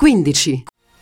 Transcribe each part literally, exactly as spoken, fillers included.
quindici.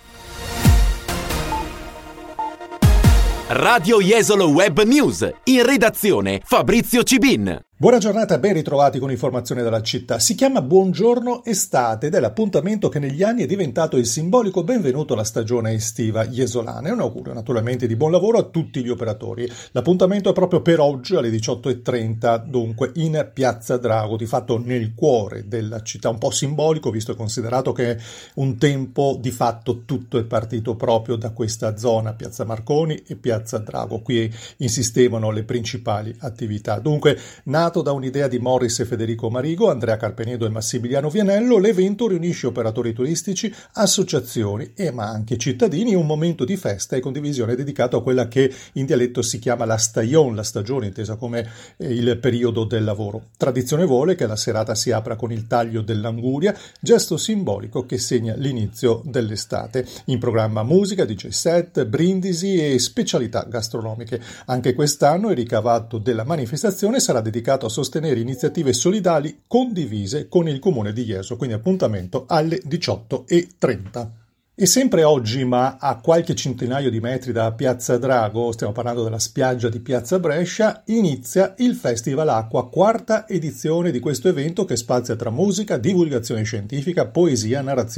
Radio Jesolo Web News, in redazione Fabrizio Cibin. Buona giornata, ben ritrovati con informazioni dalla città. Si chiama Buongiorno Estate ed è l'appuntamento che negli anni è diventato il simbolico benvenuto alla stagione estiva jesolana. È un augurio naturalmente di buon lavoro a tutti gli operatori. L'appuntamento è proprio per oggi alle diciotto e trenta, dunque in Piazza Drago, di fatto nel cuore della città, un po' simbolico visto e considerato che un tempo di fatto tutto è partito proprio da questa zona, Piazza Marconi e Piazza Drago. Qui insistevano le principali attività. Dunque, nato da un'idea di Morris e Federico Marigo, Andrea Carpenedo e Massimiliano Vianello, l'evento riunisce operatori turistici, associazioni e ma anche cittadini in un momento di festa e condivisione dedicato a quella che in dialetto si chiama la stagione, la stagione intesa come il periodo del lavoro. Tradizione vuole che la serata si apra con il taglio dell'anguria, gesto simbolico che segna l'inizio dell'estate. In programma musica, D J set, brindisi e specialità gastronomiche. Anche quest'anno il ricavato della manifestazione sarà dedicato a sostenere iniziative solidali condivise con il comune di Jesolo, quindi appuntamento alle diciotto e trenta. E sempre oggi, ma a qualche centinaio di metri da Piazza Drago, stiamo parlando della spiaggia di Piazza Brescia, inizia il Festival Acqua, quarta edizione di questo evento che spazia tra musica, divulgazione scientifica, poesia, narrazione